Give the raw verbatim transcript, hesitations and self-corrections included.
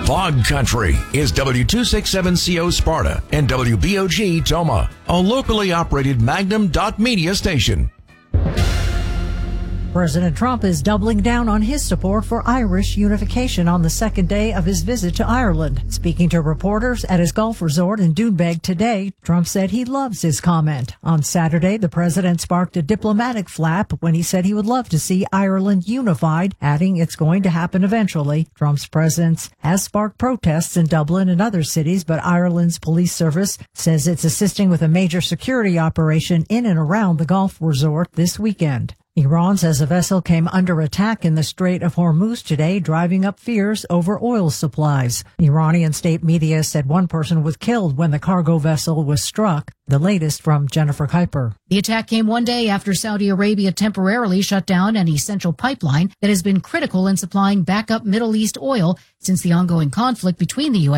Fog Country is W two sixty-seven C O Sparta and W B O G Toma, a locally operated Magnum dot media station. President Trump is doubling down on his support for Irish unification on the second day of his visit to Ireland. Speaking to reporters at his golf resort in Doonbeg today, Trump said he loves his comment. On Saturday, the president sparked a diplomatic flap when he said he would love to see Ireland unified, adding it's going to happen eventually. Trump's presence has sparked protests in Dublin and other cities, but Ireland's police service says it's assisting with a major security operation in and around the golf resort this weekend. Iran says a vessel came under attack in the Strait of Hormuz today, driving up fears over oil supplies. Iranian state media said one person was killed when the cargo vessel was struck. The latest from Jennifer Kuiper. The attack came one day after Saudi Arabia temporarily shut down an essential pipeline that has been critical in supplying backup Middle East oil since the ongoing conflict between the U S